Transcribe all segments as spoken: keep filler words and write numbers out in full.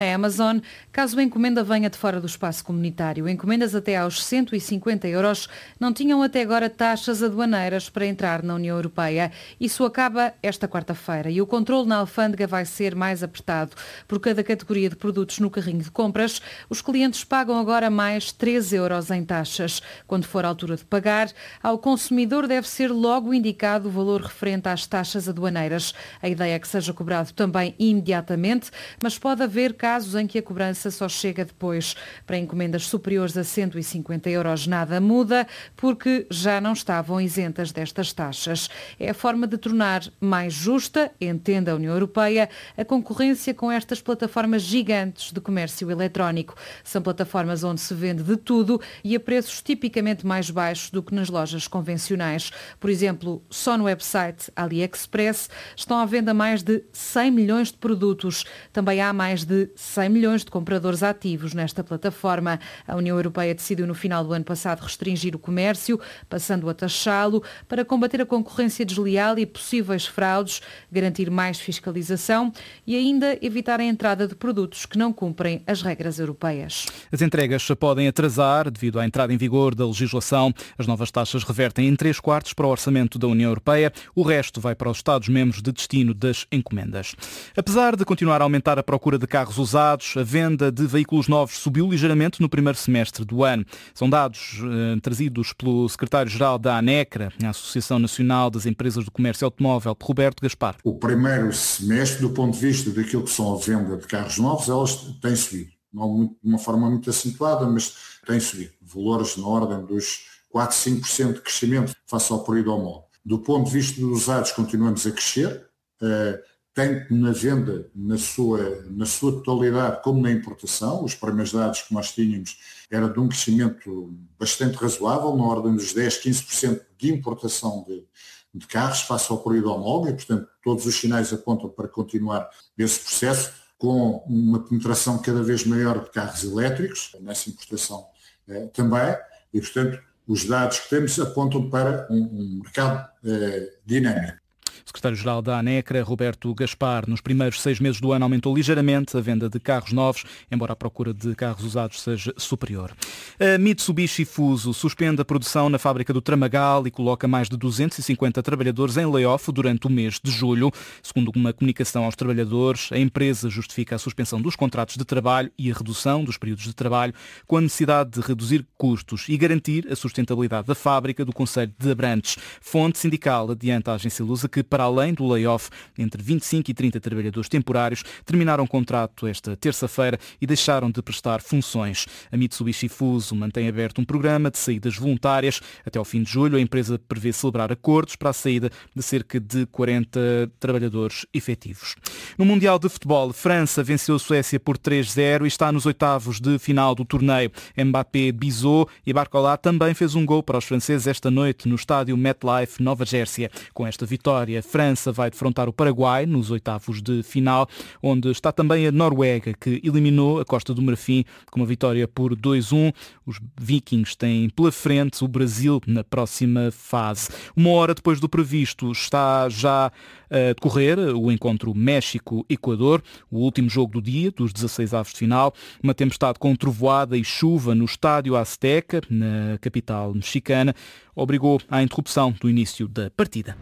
A Amazon, caso a encomenda venha de fora do espaço comunitário. Encomendas até aos cento e cinquenta euros não tinham até agora taxas aduaneiras para entrar na União Europeia. Isso acaba esta quarta-feira e o controle na alfândega vai ser mais apertado. Por cada categoria de produtos no carrinho de compras, os clientes pagam agora mais três euros em taxas. Quando for a altura de pagar, ao consumidor deve ser logo indicado o valor referente às taxas aduaneiras. A ideia é que seja cobrado também imediatamente, mas pode haver casos casos em que a cobrança só chega depois. Para encomendas superiores a cento e cinquenta euros nada muda, porque já não estavam isentas destas taxas. É a forma de tornar mais justa, entende a União Europeia, a concorrência com estas plataformas gigantes de comércio eletrónico. São plataformas onde se vende de tudo e a preços tipicamente mais baixos do que nas lojas convencionais. Por exemplo, só no website AliExpress estão à venda mais de cem milhões de produtos. Também há mais de cem milhões de compradores ativos nesta plataforma. A União Europeia decidiu no final do ano passado restringir o comércio, passando a taxá-lo, para combater a concorrência desleal e possíveis fraudes, garantir mais fiscalização e ainda evitar a entrada de produtos que não cumprem as regras europeias. As entregas podem atrasar devido à entrada em vigor da legislação. As novas taxas revertem em três quartos para o orçamento da União Europeia. O resto vai para os Estados-membros de destino das encomendas. Apesar de continuar a aumentar a procura de carros usados, a venda de veículos novos subiu ligeiramente no primeiro semestre do ano. São dados eh, trazidos pelo secretário-geral da ANECRA, a Associação Nacional das Empresas do Comércio Automóvel, Roberto Gaspar. O primeiro semestre, do ponto de vista daquilo que são a venda de carros novos, elas têm subido. Não de uma forma muito acentuada, mas têm subido. Valores na ordem dos quatro, cinco por cento de crescimento face ao período homólogo. Do ponto de vista dos usados, continuamos a crescer. Eh, tanto na venda na sua, na sua totalidade como na importação. Os primeiros dados que nós tínhamos era de um crescimento bastante razoável, na ordem dos dez, quinze por cento de importação de, de carros face ao período homólogo e, portanto, todos os sinais apontam para continuar esse processo com uma penetração cada vez maior de carros elétricos, nessa importação eh, também, e, portanto, os dados que temos apontam para um, um mercado eh, dinâmico. O secretário-geral da ANECRA, Roberto Gaspar, nos primeiros seis meses do ano aumentou ligeiramente a venda de carros novos, embora a procura de carros usados seja superior. A Mitsubishi Fuso suspende a produção na fábrica do Tramagal e coloca mais de duzentos e cinquenta trabalhadores em layoff durante o mês de julho. Segundo uma comunicação aos trabalhadores, a empresa justifica a suspensão dos contratos de trabalho e a redução dos períodos de trabalho com a necessidade de reduzir custos e garantir a sustentabilidade da fábrica do concelho de Abrantes. Fonte sindical adianta à agência Lusa que, para além do layoff, entre vinte e cinco e trinta trabalhadores temporários terminaram o contrato esta terça-feira e deixaram de prestar funções. A Mitsubishi Fuso mantém aberto um programa de saídas voluntárias. Até ao fim de julho, a empresa prevê celebrar acordos para a saída de cerca de quarenta trabalhadores efetivos. No Mundial de Futebol, França venceu a Suécia por três a zero e está nos oitavos de final do torneio. Mbappé bisou e Barcola também fez um gol para os franceses esta noite no estádio MetLife, Nova Jersey. Com esta vitória, a França vai defrontar o Paraguai nos oitavos de final, onde está também a Noruega, que eliminou a Costa do Marfim com uma vitória por dois a um. Os Vikings têm pela frente o Brasil na próxima fase. Uma hora depois do previsto está já a decorrer o encontro México-Equador, o último jogo do dia, dos dezasseis avos de final. Uma tempestade com trovoada e chuva no estádio Azteca, na capital mexicana, obrigou à interrupção do início da partida.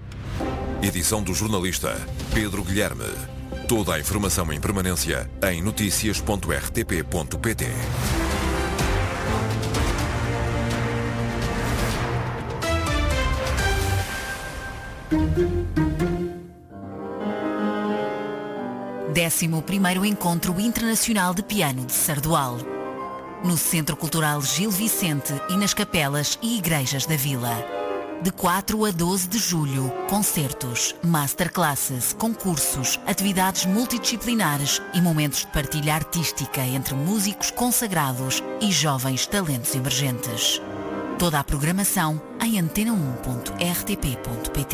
Edição do jornalista Pedro Guilherme. Toda a informação em permanência em notícias ponto r t p ponto p t. décimo primeiro Encontro Internacional de Piano de Sardual. No Centro Cultural Gil Vicente e nas capelas e igrejas da vila. De quatro a doze de julho, concertos, masterclasses, concursos, atividades multidisciplinares e momentos de partilha artística entre músicos consagrados e jovens talentos emergentes. Toda a programação em antena um ponto r t p ponto p t.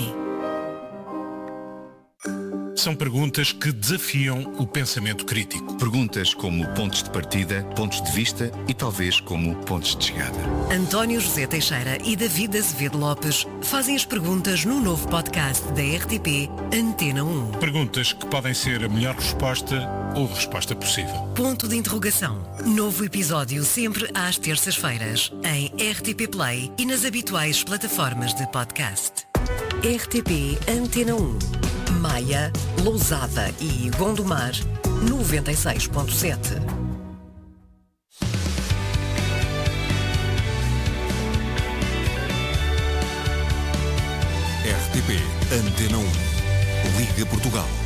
São perguntas que desafiam o pensamento crítico. Perguntas como pontos de partida, pontos de vista e talvez como pontos de chegada. António José Teixeira e David Azevedo Lopes fazem as perguntas no novo podcast da R T P Antena um. Perguntas que podem ser a melhor resposta ou resposta possível. Ponto de interrogação. Novo episódio sempre às terças-feiras, em R T P Play e nas habituais plataformas de podcast. R T P Antena um. Maia, Lousada e Gondomar, noventa e seis ponto sete. R T P Antena um. Liga Portugal.